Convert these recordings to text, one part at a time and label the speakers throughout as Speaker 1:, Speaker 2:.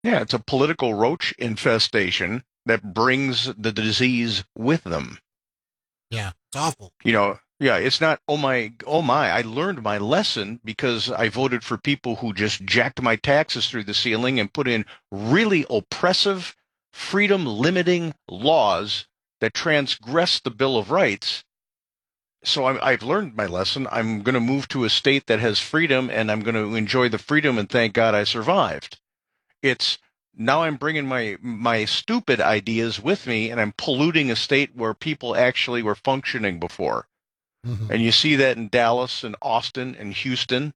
Speaker 1: Yeah, it's a political roach infestation that brings the disease with them.
Speaker 2: Yeah, it's awful.
Speaker 1: Yeah, it's not, oh my, I learned my lesson because I voted for people who just jacked my taxes through the ceiling and put in really oppressive, freedom limiting laws that transgress the Bill of Rights. So I've learned my lesson. I'm going to move to a state that has freedom and I'm going to enjoy the freedom and thank God I survived. It's now I'm bringing my stupid ideas with me and I'm polluting a state where people actually were functioning before. And
Speaker 2: Hmm.
Speaker 1: you see that in Dallas and Austin and Houston,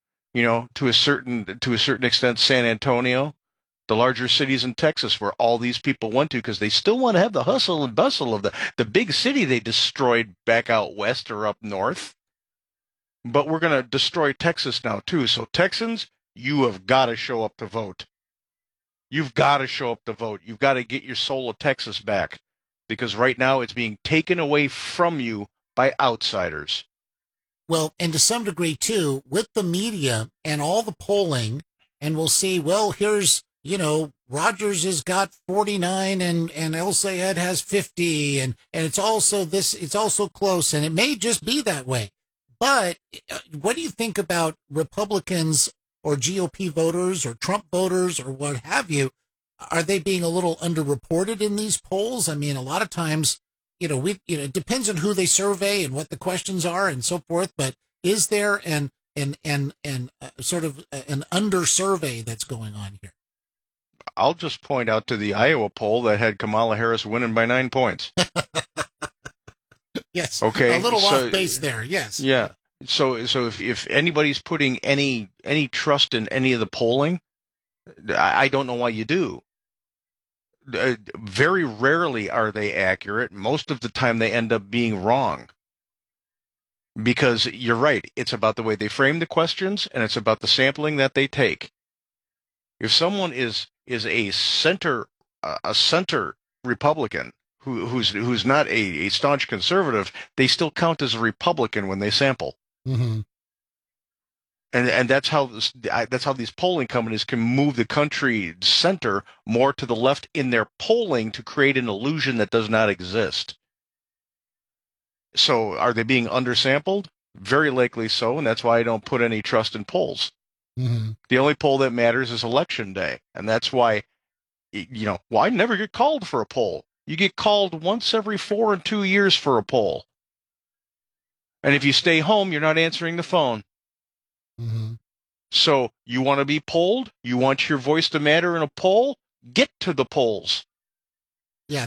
Speaker 1: to a certain extent San Antonio, the larger cities in Texas where all these people went to because they still want to have the hustle and bustle of the big city they destroyed back out west or up north. But we're going to destroy Texas now too. So Texans, you have got to show up to vote. You've got to show up to vote. You've got to get your soul of Texas back because right now it's being taken away from you by outsiders.
Speaker 2: Well, and to some degree too, with the media and all the polling, and we'll see, well, here's, Rogers has got 49 and El Sayed has 50 and it's also close and it may just be that way. But what do you think about Republicans or GOP voters or Trump voters or what have you? Are they being a little underreported in these polls? I mean, a lot of times it depends on who they survey and what the questions are and so forth. But is there sort of an under survey that's going on here?
Speaker 1: I'll just point out to the Iowa poll that had Kamala Harris winning by 9 points.
Speaker 2: Yes, a
Speaker 1: Okay,
Speaker 2: little off
Speaker 1: so
Speaker 2: base there. Yes.
Speaker 1: yeah, so if anybody's putting any trust in any of the polling, I don't know why you do. Very rarely are they accurate. Most of the time, they end up being wrong because you're right. It's about the way they frame the questions, and it's about the sampling that they take. If someone is a center Republican who's not a staunch conservative, they still count as a Republican when they sample.
Speaker 2: Hmm.
Speaker 1: And that's how these polling companies can move the country center more to the left in their polling to create an illusion that does not exist. So are they being undersampled? Very likely so, and that's why I don't put any trust in polls.
Speaker 2: Hmm.
Speaker 1: The only poll that matters is election day, and that's why well, I never get called for a poll. You get called once every 4 and 2 years for a poll, and if you stay home, you're not answering the phone.
Speaker 2: Hmm.
Speaker 1: So you want to be polled? You want your voice to matter in a poll? Get to the polls.
Speaker 2: Yeah,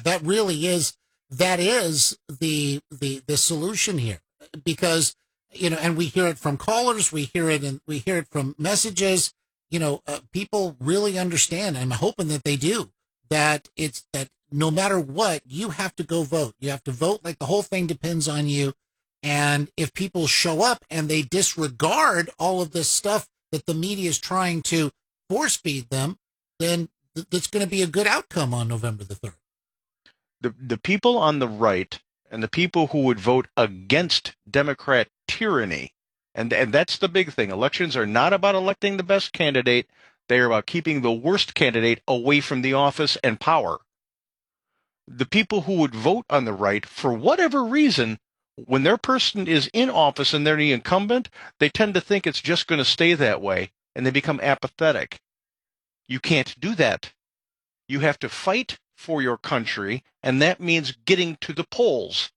Speaker 2: that is the solution here because and we hear it from callers, we hear it from messages. People really understand. I'm hoping that they do that. It's that no matter what, you have to go vote. You have to vote like the whole thing depends on you. And if people show up and they disregard all of this stuff that the media is trying to force feed them, then that's going to be a good outcome on November the 3rd.
Speaker 1: The people on the right and the people who would vote against Democrat tyranny, and that's the big thing. Elections are not about electing the best candidate. They are about keeping the worst candidate away from the office and power. The people who would vote on the right, for whatever reason, when their person is in office and they're the incumbent, they tend to think it's just going to stay that way and they become apathetic. You can't do that. You have to fight for your country, and that means getting to the polls.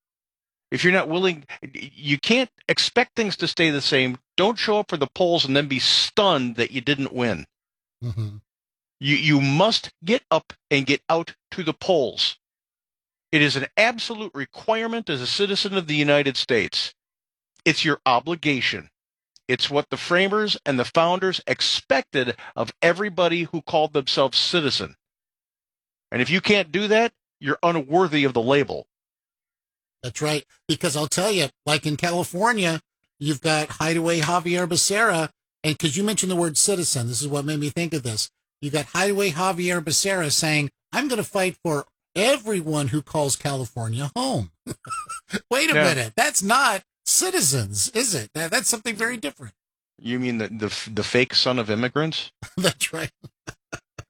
Speaker 1: If you're not willing, you can't expect things to stay the same. Don't show up for the polls and then be stunned that you didn't win.
Speaker 2: Mm-hmm.
Speaker 1: You must get up and get out to the polls. It is an absolute requirement as a citizen of the United States. It's your obligation. It's what the framers and the founders expected of everybody who called themselves citizen. And if you can't do that, you're unworthy of the label.
Speaker 2: That's right. Because I'll tell you, like in California, you've got Hideaway Javier Becerra. And because you mentioned the word citizen, this is what made me think of this. You got Hideaway Javier Becerra saying, I'm going to fight for everyone who calls California home. Wait a
Speaker 1: Yeah.
Speaker 2: minute. That's not citizens, is it? That's something very different.
Speaker 1: You mean the fake son of immigrants?
Speaker 2: That's right.